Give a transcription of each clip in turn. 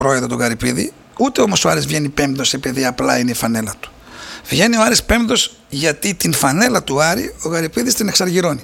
πρόεδρο τον Γαρυπίδη, ούτε όμως ο Άρης βγαίνει πέμπτος επειδή απλά είναι η φανέλα του. Βγαίνει ο Άρης πέμπτος γιατί την φανέλα του Άρη ο Γαρυπίδης την εξαργυρώνει.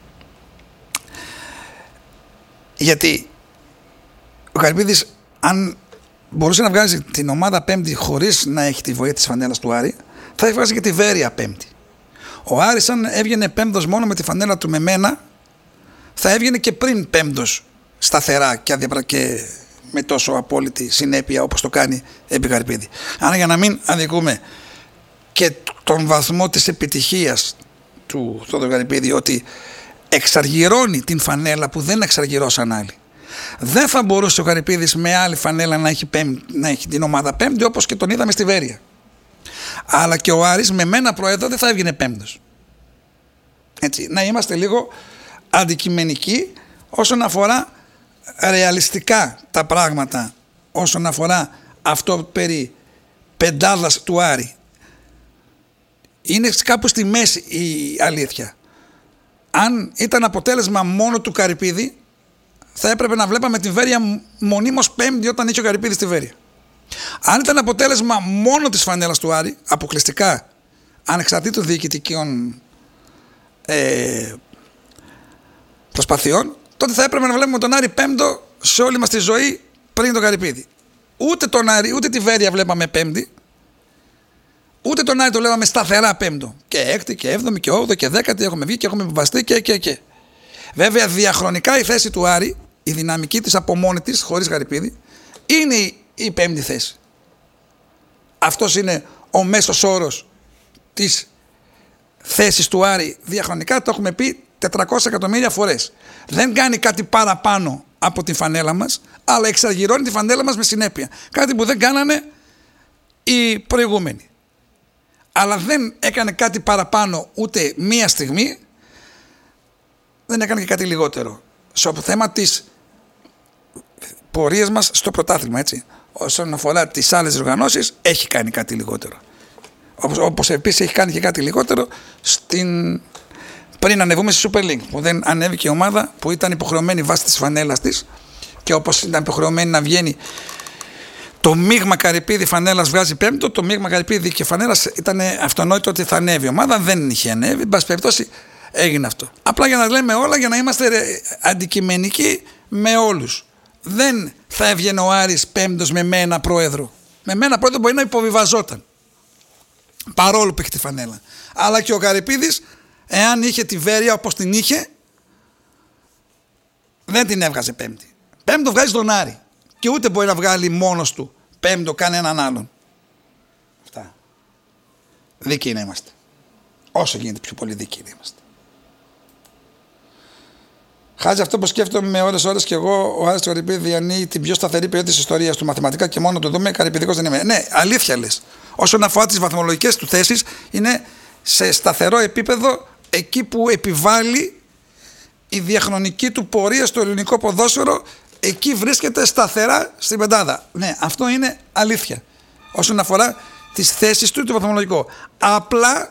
Γιατί ο Γαρυπίδης, αν μπορούσε να βγάζει την ομάδα πέμπτη χωρίς να έχει τη βοήθεια της φανέλας του Άρη, θα έβγαζε και τη Βέρεια πέμπτη. Ο Άρης, αν έβγαινε πέμπτος μόνο με τη φανέλα του με μένα, θα έβγαινε και πριν πέμπτος σταθερά και με τόσο απόλυτη συνέπεια όπως το κάνει επί Γαρυπίδη. Άρα, για να μην αδικούμε και τον βαθμό της επιτυχίας του Θόδωρου Γαρυπίδη, ότι εξαργυρώνει την φανέλα που δεν εξαργυρώσαν άλλοι. Δεν θα μπορούσε ο Γαρυπίδης με άλλη φανέλα να έχει την ομάδα πέμπτη, όπως και τον είδαμε στη Βέρεια. Αλλά και ο Άρης με μένα πρόεδρο δεν θα έβγαινε πέμπτος. Έτσι, να είμαστε λίγο αντικειμενικοί όσον αφορά ρεαλιστικά τα πράγματα, όσον αφορά αυτό περί πεντάδας του Άρη. Είναι κάπου στη μέση η αλήθεια. Αν ήταν αποτέλεσμα μόνο του Γαρυπίδη, θα έπρεπε να βλέπαμε την Βέρεια μονίμως πέμπτη όταν είχε ο Γαρυπίδης στη Βέρεια. Αν ήταν αποτέλεσμα μόνο της φανέλας του Άρη, αποκλειστικά ανεξαρτήτως διοικητικών προσπαθειών, τότε θα έπρεπε να βλέπουμε τον Άρη πέμπτο σε όλη μας τη ζωή πριν τον Γαρυπίδη. Ούτε τον Άρη, ούτε τη Βέρεια βλέπαμε πέμπτη, ούτε τον Άρη το βλέπαμε σταθερά πέμπτο. Και έκτη και έβδομη και όγδοη και δέκατη έχουμε βγει και έχουμε επιβαστεί και. Βέβαια, διαχρονικά η θέση του Άρη, η δυναμική της από μόνη της, χωρίς Γαρυπίδη, είναι η πέμπτη θέση. Αυτός είναι ο μέσος όρος της θέσης του Άρη διαχρονικά, το έχουμε πει 400 εκατομμύρια φορές. Δεν κάνει κάτι παραπάνω από τη φανέλα μας, αλλά εξαργυρώνει τη φανέλα μας με συνέπεια. Κάτι που δεν κάνανε οι προηγούμενοι. Αλλά δεν έκανε κάτι παραπάνω ούτε μία στιγμή, δεν έκανε και κάτι λιγότερο. Στο θέμα της πορείας μας στο πρωτάθλημα, έτσι. Όσον αφορά τις άλλες οργανώσεις, έχει κάνει κάτι λιγότερο. Όπως επίσης έχει κάνει και κάτι λιγότερο πριν ανεβούμε στη Super League, που δεν ανέβηκε η ομάδα που ήταν υποχρεωμένη βάσει της φανέλας της, και όπως ήταν υποχρεωμένη να βγαίνει το μείγμα Γαρυπίδη φανέλας βγάζει πέμπτο, το μείγμα Γαρυπίδη και φανέλας ήταν αυτονόητο ότι θα ανέβει η ομάδα, δεν είχε ανέβει, εν πάση περιπτώσει έγινε αυτό. Απλά για να λέμε όλα, για να είμαστε αντικειμενικοί με όλους. Δεν θα έβγαινε ο Άρης πέμπτος με μένα πρόεδρο. Με μένα πρόεδρο μπορεί να υποβιβαζόταν, παρόλο που έχει τη φανέλα. Αλλά και ο Γαρυπίδης, εάν είχε τη Βέρεια όπως την είχε, δεν την έβγαζε πέμπτη. Πέμπτο βγάζει τον Άρη. Και ούτε μπορεί να βγάλει μόνος του πέμπτο κανέναν άλλον. Αυτά. Δίκαιοι να είμαστε. Όσο γίνεται πιο πολύ δίκαιοι να είμαστε. Χάζει αυτό που σκέφτομαι με ώρες και εγώ, ο Άρης Γαρυπίδη διανύει την πιο σταθερή περίοδο της ιστορίας του. Μαθηματικά και μόνο το δούμε, Γαρυπηδικός δεν είμαι. Ναι, αλήθεια λες. Όσον αφορά τις βαθμολογικές του θέσεις, είναι σε σταθερό επίπεδο εκεί που επιβάλλει η διαχρονική του πορεία στο ελληνικό ποδόσφαιρο. Εκεί βρίσκεται σταθερά στην πεντάδα. Ναι, αυτό είναι αλήθεια. Όσον αφορά τις θέσεις του, το βαθμολογικό. Απλά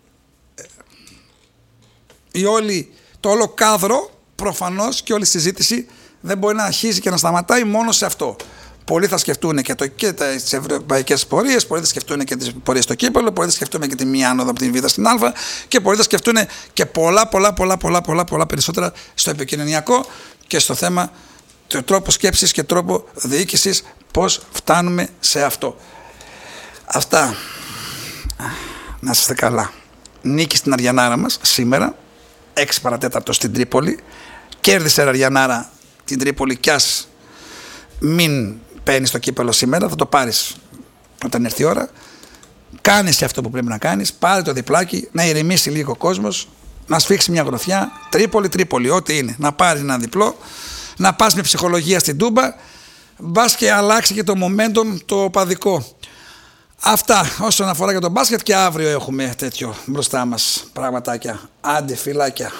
το όλο κάδρο, προφανώς, και όλη η συζήτηση δεν μπορεί να αρχίζει και να σταματάει μόνο σε αυτό. Πολλοί θα σκεφτούν και τις ευρωπαϊκές πορείες, πολλοί θα σκεφτούν και τις πορείες στο κύπελλο, πολλοί θα σκεφτούν και τη μία άνοδο από την Β στην Α, και πολλοί θα σκεφτούν και πολλά περισσότερα στο επικοινωνιακό και στο θέμα του τρόπου σκέψης και τρόπο διοίκησης, πώς φτάνουμε σε αυτό. Αυτά. Να είστε καλά. Νίκη στην Αριανάρα μας σήμερα, 6 παρατέταρτο στην Τρίπολη. Κέρδισε η Αριανάρα την Τρίπολη, κι ας μην παίρνεις το κύπελλο σήμερα, θα το πάρεις όταν έρθει η ώρα. Κάνεις και αυτό που πρέπει να κάνεις, πάρε το διπλάκι, να ηρεμήσει λίγο ο κόσμος, να σφίξει μια γροθιά. Τρίπολη, ό,τι είναι. Να πάρεις ένα διπλό, να πας με ψυχολογία στην Τούμπα, μπας και αλλάξει και το momentum το οπαδικό. Αυτά όσον αφορά για τον μπάσκετ, και αύριο έχουμε τέτοιο μπροστά μας πραγματάκια. Άντε φιλάκια.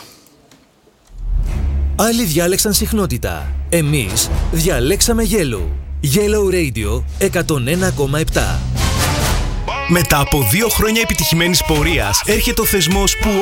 Άλλοι διάλεξαν συχνότητα. Εμείς διαλέξαμε Yellow. Yellow Radio 101,7. Μετά από 2 χρόνια επιτυχημένης πορείας έρχεται ο θεσμός που